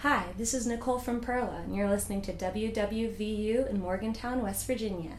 Hi, this is Nicole from Perla, and you're listening to WWVU in Morgantown, West Virginia.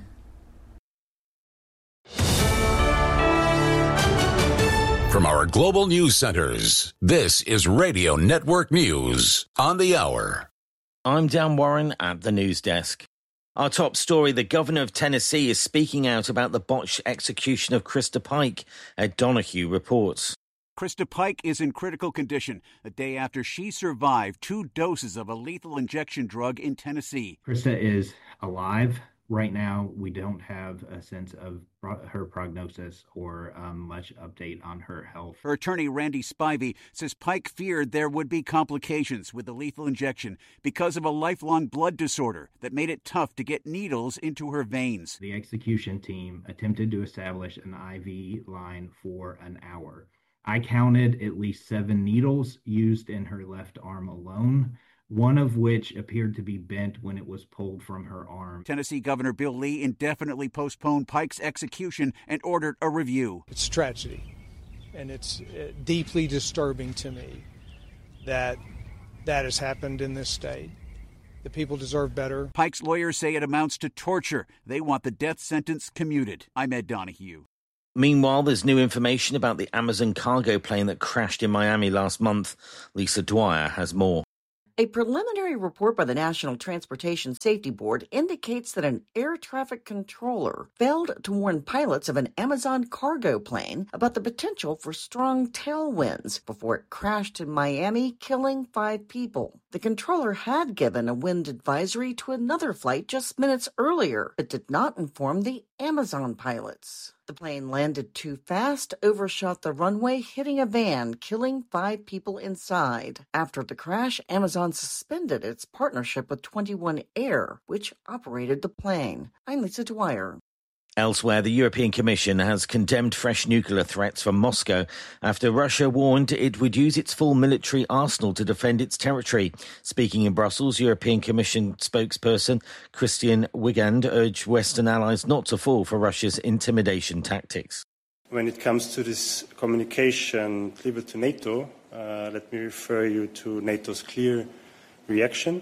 From our global news centers, this is Radio Network News on the hour. I'm Dan Warren at the news desk. Our top story, the governor of Tennessee is speaking out about the botched execution of Krista Pike, Ed Donahue reports. Krista Pike is in critical condition a day after she survived 2 doses of a lethal injection drug in Tennessee. Krista is alive. Right now, we don't have a sense of her prognosis or much update on her health. Her attorney, Randy Spivey, says Pike feared there would be complications with the lethal injection because of a lifelong blood disorder that made it tough to get needles into her veins. The execution team attempted to establish an IV line for an hour. I counted at least 7 needles used in her left arm alone, one of which appeared to be bent when it was pulled from her arm. Tennessee Governor Bill Lee indefinitely postponed Pike's execution and ordered a review. It's tragedy, and it's deeply disturbing to me that has happened in this state. The people deserve better. Pike's lawyers say it amounts to torture. They want the death sentence commuted. I'm Ed Donahue. Meanwhile, there's new information about the Amazon cargo plane that crashed in Miami last month. Lisa Dwyer has more. A preliminary report by the National Transportation Safety Board indicates that an air traffic controller failed to warn pilots of an Amazon cargo plane about the potential for strong tailwinds before it crashed in Miami, killing 5 people. The controller had given a wind advisory to another flight just minutes earlier, but did not inform the Amazon pilots. The plane landed too fast, overshot the runway, hitting a van, killing 5 people inside. After the crash, Amazon suspended its partnership with 21 Air, which operated the plane. I'm Lisa Dwyer. Elsewhere, the European Commission has condemned fresh nuclear threats from Moscow after Russia warned it would use its full military arsenal to defend its territory. Speaking in Brussels, European Commission spokesperson Christian Wiegand urged Western allies not to fall for Russia's intimidation tactics. When it comes to this communication delivered to NATO, let me refer you to NATO's clear reaction,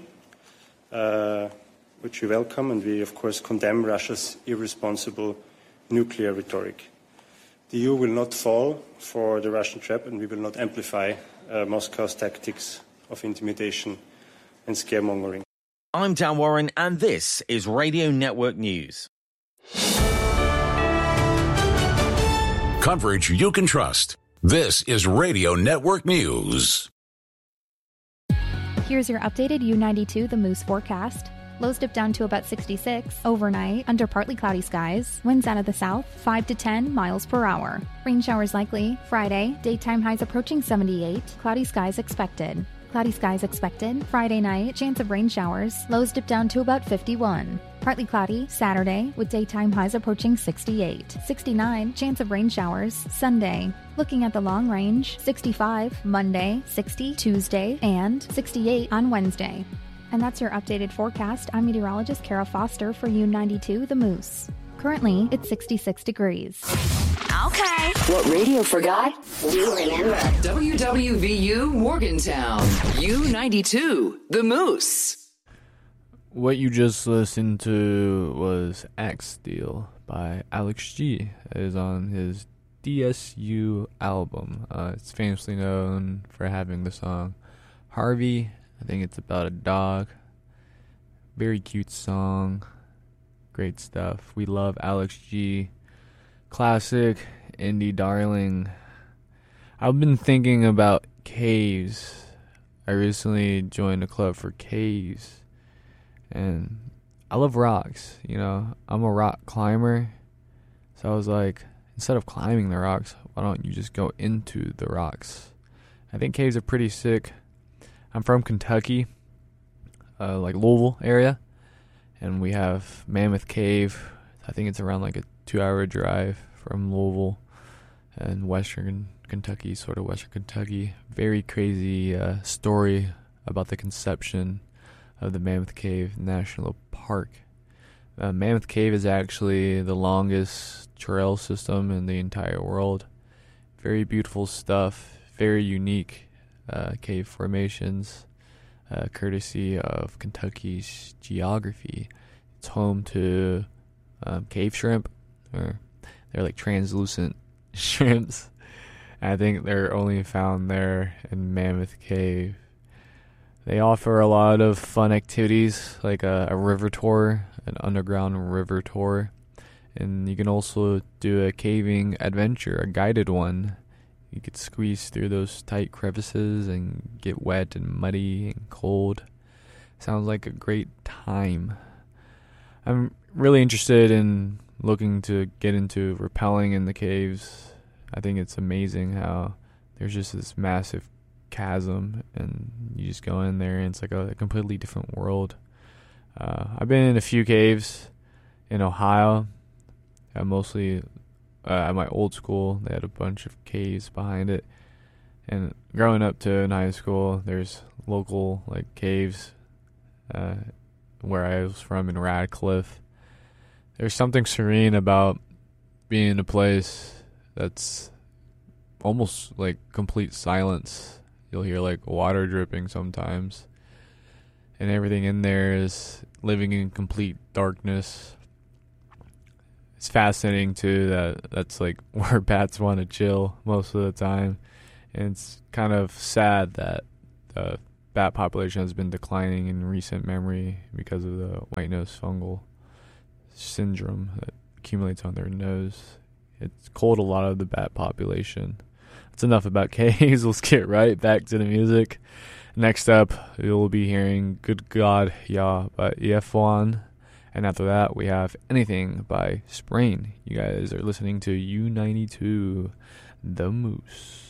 which we welcome, and we, of course, condemn Russia's irresponsible nuclear rhetoric. The EU will not fall for the Russian trap, and we will not amplify Moscow's tactics of intimidation and scaremongering. I'm Dan Warren, and this is Radio Network News. Coverage you can trust. This is Radio Network News. Here's your updated U92 The Moose forecast. Lows dip down to about 66. Overnight, under partly cloudy skies. Winds out of the south, 5 to 10 miles per hour. Rain showers likely. Friday, daytime highs approaching 78. Cloudy skies expected. Cloudy skies expected. Friday night, chance of rain showers. Lows dip down to about 51. Partly cloudy Saturday with daytime highs approaching 68. 69, chance of rain showers. Sunday. Looking at the long range, 65 Monday, 60 Tuesday, and 68 on Wednesday. And that's your updated forecast. I'm meteorologist Kara Foster for U92 The Moose. Currently, it's 66 degrees. Okay. What radio forgot, we remember. WWVU Morgantown. U92 The Moose. What you just listened to was Axe Deal by Alex G. It is on his DSU album. It's famously known for having the song Harvey. I think it's about a dog. Very cute song. Great stuff. We love Alex G. Classic indie darling. I've been thinking about caves. I recently joined a club for caves. And I love rocks, you know. I'm a rock climber. So I was like, instead of climbing the rocks, why don't you just go into the rocks? I think caves are pretty sick. I'm from Kentucky, like Louisville area. And we have Mammoth Cave. I think it's around like a 2-hour drive from Louisville and western Kentucky, sort of western Kentucky. Very crazy story about the conception of the Mammoth Cave National Park. Mammoth Cave is actually the longest trail system in the entire world. Very beautiful stuff, very unique cave formations. courtesy of Kentucky's geography. It's home to cave shrimp, or they're like translucent shrimps. I think they're only found there in Mammoth Cave. They offer a lot of fun activities, like a river tour, an underground river tour. And you can also do a caving adventure, a guided one. You could squeeze through those tight crevices and get wet and muddy and cold. Sounds like a great time. I'm really interested in looking to get into rappelling in the caves. I think it's amazing how there's just this massive chasm and you just go in there and it's like a completely different world. I've been in a few caves in Ohio. Mostly at my old school, they had a bunch of caves behind it. And growing up to in high school, there's local like caves where I was from in Radcliffe. There's something serene about being in a place that's almost like complete silence. You'll hear like water dripping sometimes. And everything in there is living in complete darkness. It's fascinating too that's like where bats want to chill most of the time, and it's kind of sad that the bat population has been declining in recent memory because of the white nose fungal syndrome that accumulates on their nose. It's culled a lot of the bat population. That's enough about caves. Let's get right back to the music. Next up, you'll be hearing "Good God Ya" by EF1. And after that, we have Anything by Sprain. You guys are listening to U92, The Moose.